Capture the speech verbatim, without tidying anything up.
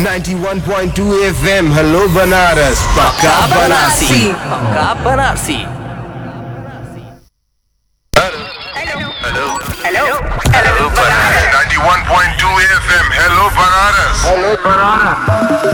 ninety-one point two F M hello Banaras पक्का बनारसी पक्का Banarasi. Hello, hello, hello, ninety-one point two F M. Hello, Banaras. Hello, Banaras.